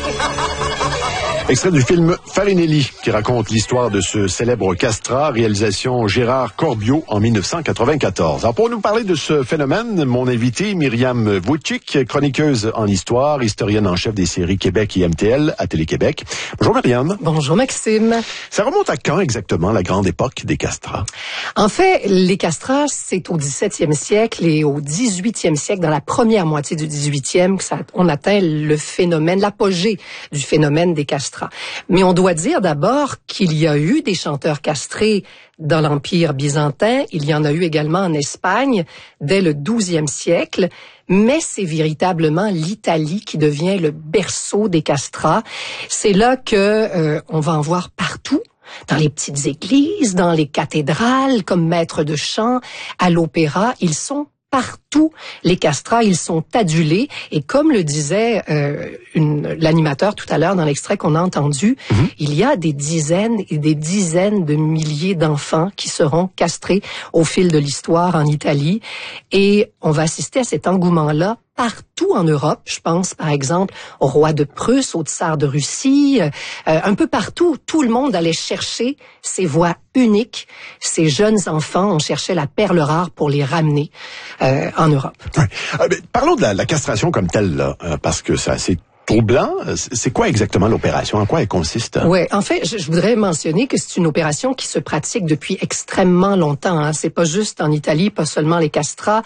Extrait du film Farinelli, qui raconte l'histoire de ce célèbre castrat, réalisation Gérard Corbiot en 1994. Alors, pour nous parler de ce phénomène, mon invité, Myriam Wojcik, chroniqueuse en histoire, historienne en chef des séries Québec et MTL à Télé-Québec. Bonjour Myriam. Bonjour Maxime. Ça remonte à quand exactement, la grande époque des castrats? En fait, les castrats, c'est au 17e siècle et au 18e siècle, dans la première moitié du 18e, on atteint le phénomène, l'apogée du phénomène des castrats. Mais on doit dire d'abord qu'il y a eu des chanteurs castrés dans l'Empire byzantin, il y en a eu également en Espagne dès le 12e siècle, mais c'est véritablement l'Italie qui devient le berceau des castrats. C'est là que on va en voir partout. Dans les petites églises, dans les cathédrales, comme maîtres de chant, à l'opéra, ils sont partout. Les castrats, ils sont adulés. Et comme le disait l'animateur tout à l'heure dans l'extrait qu'on a entendu, il y a des dizaines et des dizaines de milliers d'enfants qui seront castrés au fil de l'histoire en Italie. Et on va assister à cet engouement-là partout en Europe. Je pense, par exemple, au roi de Prusse, au tsar de Russie, un peu partout. Tout le monde allait chercher ces voix uniques. Ces jeunes enfants, on cherchait la perle rare pour les ramener en Europe. Ouais. Parlons de la castration comme telle, là, parce que c'est assez troublant. C'est quoi exactement l'opération? En quoi elle consiste? Oui, en fait, je voudrais mentionner que c'est une opération qui se pratique depuis extrêmement longtemps. Hein. C'est pas juste en Italie, pas seulement les castrats.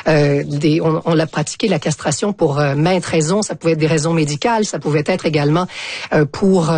On l'a pratiqué, la castration, pour maintes raisons. Ça pouvait être des raisons médicales, ça pouvait être également pour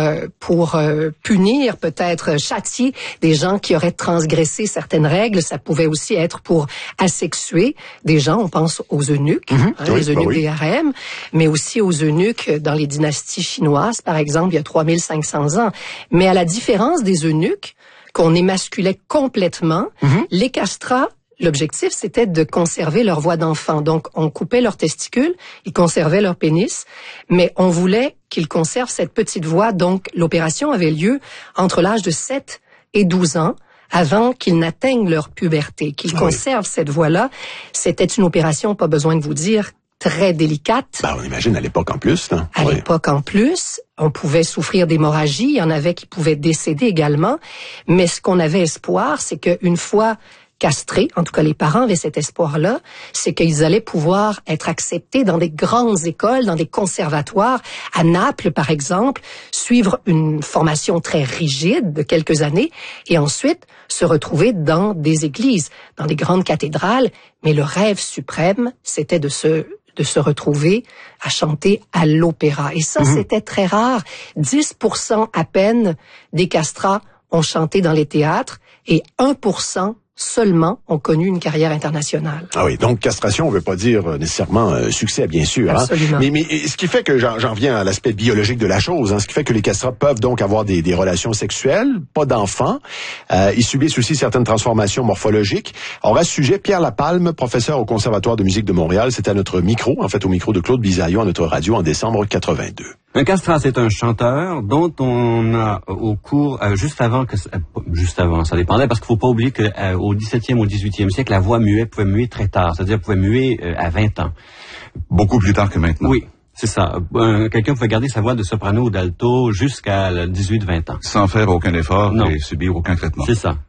punir, peut-être châtier des gens qui auraient transgressé certaines règles. Ça pouvait aussi être pour asexuer des gens. On pense aux eunuques, les eunuques des harems, mais aussi aux eunuques dans les dynasties chinoises, par exemple, il y a 3500 ans. Mais à la différence des eunuques, qu'on émasculait complètement, les castrats, l'objectif, c'était de conserver leur voix d'enfant. Donc, on coupait leurs testicules, ils conservaient leur pénis, mais on voulait qu'ils conservent cette petite voix. Donc, l'opération avait lieu entre l'âge de 7 et 12 ans, avant qu'ils n'atteignent leur puberté, qu'ils conservent cette voix-là. C'était une opération, pas besoin de vous dire, très délicate. On imagine à l'époque en plus. Là. À l'époque en plus, on pouvait souffrir d'hémorragie, il y en avait qui pouvaient décéder également, mais ce qu'on avait espoir, c'est qu'une fois castrés, en tout cas les parents avaient cet espoir-là, c'est qu'ils allaient pouvoir être acceptés dans des grandes écoles, dans des conservatoires. À Naples, par exemple, suivre une formation très rigide de quelques années et ensuite se retrouver dans des églises, dans des grandes cathédrales. Mais le rêve suprême, c'était de se retrouver à chanter à l'opéra. Et ça, c'était très rare. 10% à peine des castrats ont chanté dans les théâtres et 1% seulement ont connu une carrière internationale. Ah oui, donc castration, on veut pas dire nécessairement succès, bien sûr. Absolument. Hein? Mais ce qui fait que j'en viens à l'aspect biologique de la chose, ce qui fait que les castrats peuvent donc avoir des relations sexuelles, pas d'enfants. Ils subissent aussi certaines transformations morphologiques. Alors à ce sujet, Pierre Lapalme, professeur au Conservatoire de musique de Montréal, c'était à notre micro, en fait au micro de Claude Bisaillon à notre radio en décembre 82. Un castrat, c'est un chanteur dont on a au cours, juste avant, ça dépendait, parce qu'il faut pas oublier que au 17e ou 18e siècle, la voix muet pouvait muer très tard, c'est-à-dire pouvait muer à 20 ans. Beaucoup plus tard que maintenant. Oui, c'est ça. Quelqu'un pouvait garder sa voix de soprano ou d'alto jusqu'à 18-20 ans. Sans faire aucun effort et subir aucun traitement. C'est ça.